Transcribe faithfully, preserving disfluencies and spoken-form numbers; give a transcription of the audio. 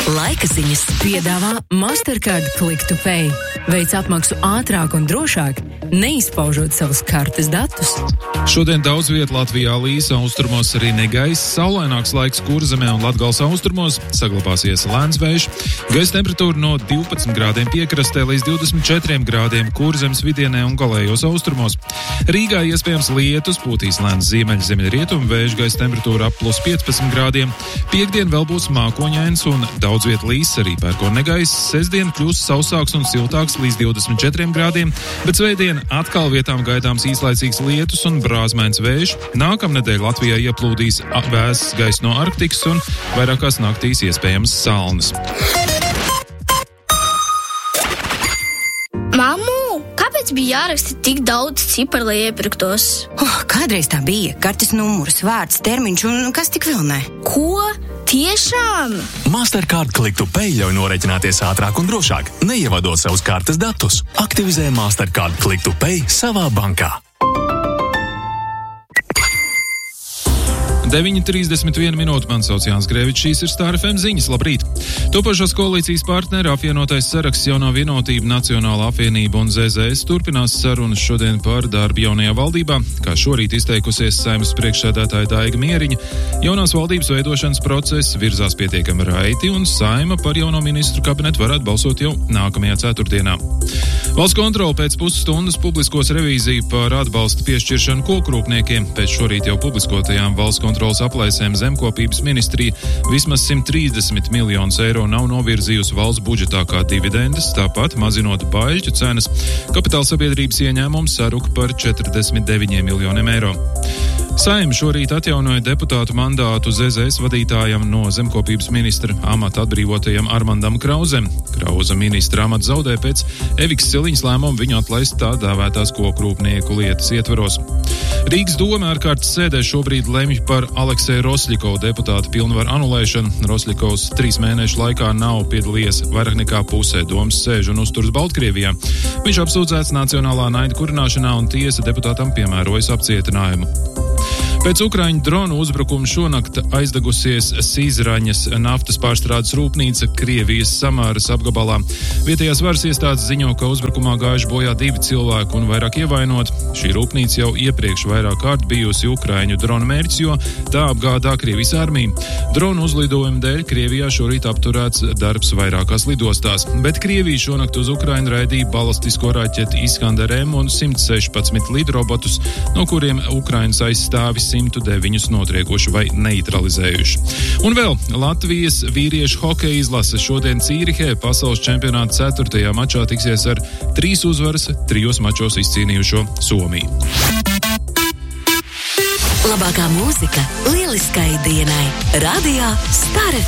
Laika ziņas piedāvā Mastercard Click to Pay. Veic apmaksu ātrāk un drošāk, neizpaužot savus kartes datus. Šodien daudz viet Latvijā līs, austrumos arī negaiss, saulaināks laiks Kurzemē un Latgales austrumos, saglabāsies lēns vējš, gaisa temperatūra no divpadsmit grādiem piekrastē līdz divdesmit četriem grādiem Kurzemes vidienē un galējos austrumos. Rīgā iespējams lietus, pūtīs lēns ziemeļ ziemeļrietumu vējš, gaisa temperatūra ap plus piecpadsmit grādiem. Piektdien vēl būs mākoņains un daudz viet līs, arī pērkon negaiss. Sestdien kļūs sausāks un siltāks līdz divdesmit četriem grādiem, bet svētdien atkal vietām gaidāms īslaicīgs lietus un brāzmēns vējš. Nākamnedēļ Latvijā ieplūdīs vēss gaiss no Arktikas un vairākās naktīs iespējams salnas. Mammu, kāpēc bija jāraksta tik daudz ciparu, lai iepirktos? Oh, kādreiz tā bija. Kartes numurs, vārds, termiņš un kas tik vēl ne. Ko? Tiešām? Mastercard Click to Pay ļauj norēķināties ātrāk un drošāk, neievadot savus kartes datus. Aktivizē Mastercard Click to Pay savā bankā. deviņi trīsdesmit viena minūte, man sauc Jānis Grēvičs, šīs ir Star F M ziņas, labrīt. Topošās koalīcijas partneri apvienotais saraksts Jaunā vienotība, Nacionālā apvienība un Z Z S turpinās sarunas šodien par darbu jaunajā valdībā. Kā šorīt izteikusies Saeimas priekšsēdētāja Daiga Mieriņa, jaunās valdības veidošanas process virzās pietiekami raiti un Saeima par jauno ministru kabinetu varētu balsot jau nākamajā ceturtdienā. Valsts kontrole pēc pusstundas publiskos revīziju par atbalsta piešķiršanu kokrūpniekiem. Pēc šorīt jau publiskotajām valsts kontroles aplēsēm Zemkopības ministrija vismaz simt trīsdesmit miljonus eiro nav novirzījusi valsts budžetā kā dividendes, tāpat mazinot baļķu cenas, kapitāla sabiedrības ieņēmums saruk par četrdesmit deviņiem miljoniem eiro. Saeima šorīt atjaunoja deputātu mandātu Z Z S vadītājam no Zemkopības ministra amata atbrīvotajam Armandam Krauzem. Krauza ministra amatu zaudē pēc Evikas Ciliņas lēmuma viņu atlaist tā dēvētās kokrūpnieku lietas ietvaros. Rīgas doma ārkārtas sēdē šobrīd lemj par Alekseja Rosļikovu deputāta pilnvaru anulēšanu. Rosļikovs trīs mēnešu laikā nav piedalījies vairāk nekā pusē domas sēžu un uzturas Baltkrievijā. Viņš apsūdzēts nacionālā naida kurināšanā un tiesa deputātam piemērojas apcietinājumu. Pēc Ukraiņu dronu uzbrukuma šonakt aizdegusies Sīzraņas naftas pārstrādes rūpnīca Krievijas Samāras apgabalā. Vietējās varas iestādes ziņo, ka uzbrukumā gājuši bojā divi cilvēki un vairāk ievainot. Šī rūpnīca jau iepriekš vairāk kārt bijusi Ukraiņu dronu mērķis, jo tā apgādā Krievijas armiju. Dronu uzlidojumu dēļ Krievijā šorīt apturēts darbs vairākās lidostās, bet Krievija šonakt uz Ukrainu raidīja balistisko raķeti Iskander M un simt sešpadsmit lidrobotus, no kuriem Ukrainas aizstāvis simt deviņus notriekuši vai neutralizējuši. Un vēl Latvijas vīriešu hokeja izlase šodien Cīrihē pasaules čempionāta ceturtajā mačā tiksies ar trīs uzvaras trijos mačos izcīnījušo Somiju. Labākā mūzika lieliskai dienai. Radio Star F M.